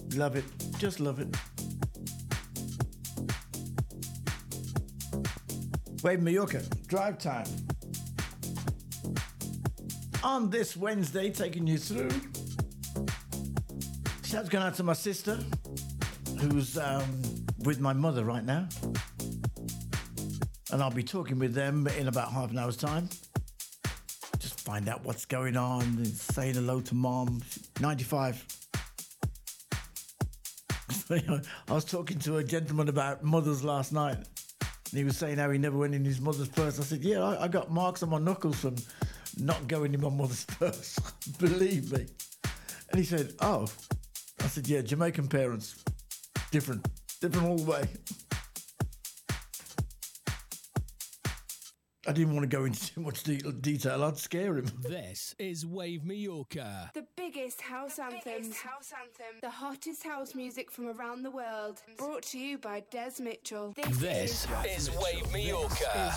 Love it. Just love it. Wave Mallorca, drive time. On this Wednesday, taking you through. Shout's going out to my sister, who's with my mother right now. And I'll be talking with them in about half an hour's time. Just find out what's going on and saying hello to Mom. 95. I was talking to a gentleman about mothers last night. And he was saying how he never went in his mother's purse. I said, yeah, I got marks on my knuckles from not going in my mother's purse. Believe me. And he said, oh. I said, yeah, Jamaican parents. Different all the way. I didn't want to go into too much detail. I'd scare him. This is Wave Mallorca. The biggest house anthems. The hottest house music from around the world. Brought to you by Des Mitchell. This is Wave Mallorca.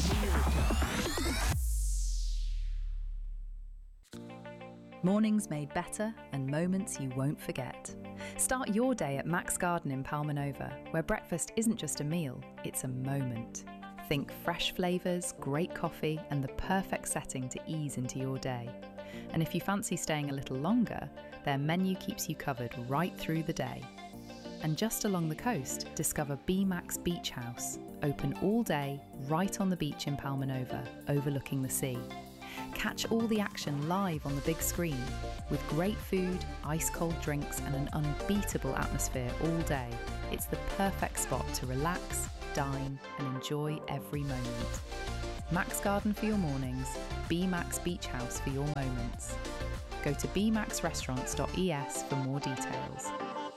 Mornings made better and moments you won't forget. Start your day at Max Garden in Palmanova, where breakfast isn't just a meal, it's a moment. Think fresh flavours, great coffee, and the perfect setting to ease into your day. And if you fancy staying a little longer, their menu keeps you covered right through the day. And just along the coast, discover B-Max Beach House, open all day, right on the beach in Palmanova, overlooking the sea. Catch all the action live on the big screen, with great food, ice-cold drinks, and an unbeatable atmosphere all day. It's the perfect spot to relax, dine and enjoy every moment. Max Garden for your mornings, B-Max Beach House for your moments. Go to bmaxrestaurants.es for more details.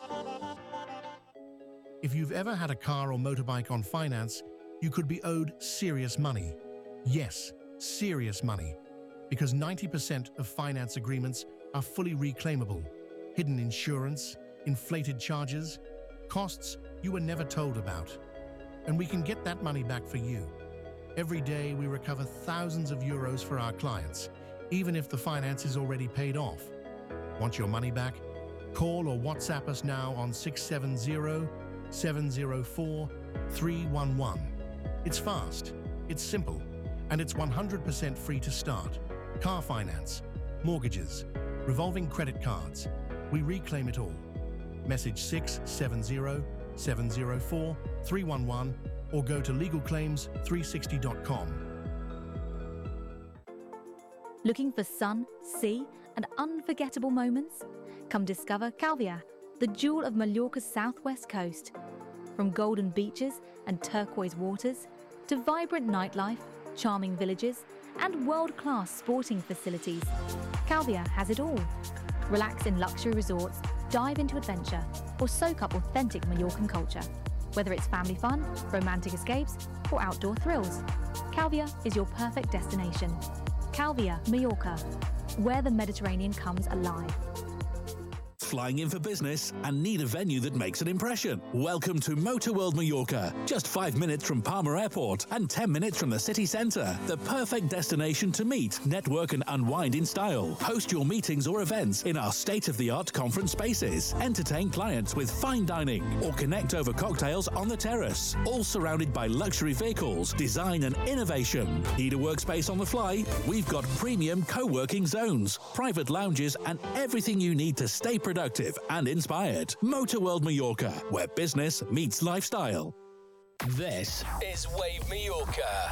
If you've ever had a car or motorbike on finance, you could be owed serious money. Yes, serious money. Because 90% of finance agreements are fully reclaimable. Hidden insurance, inflated charges, costs you were never told about. And we can get that money back for you. Every day we recover thousands of euros for our clients, even if the finance is already paid off. Want your money back? Call or WhatsApp us now on 670-704-311. It's fast, it's simple, and it's 100% free to start. Car finance, mortgages, revolving credit cards. We reclaim it all. Message 670-704-311 or go to legalclaims360.com. Looking for sun, sea, and unforgettable moments? Come discover Calvia, the jewel of Mallorca's southwest coast. From golden beaches and turquoise waters to vibrant nightlife, charming villages, and world-class sporting facilities, Calvia has it all. Relax in luxury resorts, dive into adventure, or soak up authentic Mallorcan culture. Whether it's family fun, romantic escapes, or outdoor thrills, Calvia is your perfect destination. Calvia, Mallorca, where the Mediterranean comes alive. Flying in for business and need a venue that makes an impression? Welcome to Motor World Mallorca. Just 5 minutes from Palma Airport and 10 minutes from the city centre. The perfect destination to meet, network and unwind in style. Host your meetings or events in our state-of-the-art conference spaces. Entertain clients with fine dining or connect over cocktails on the terrace. All surrounded by luxury vehicles, design and innovation. Need a workspace on the fly? We've got premium co-working zones, private lounges and everything you need to stay productive and inspired. Motor World Mallorca, where business meets lifestyle. This is Wave Mallorca.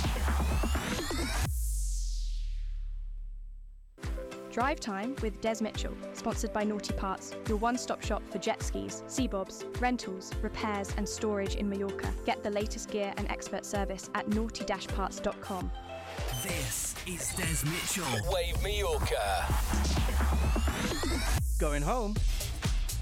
Drive Time with Des Mitchell, sponsored by Naughty Parts, your one-stop shop for jet skis, sea bobs, rentals, repairs and storage in Mallorca. Get the latest gear and expert service at naughty-parts.com. This is Des Mitchell. Wave Mallorca. Going home.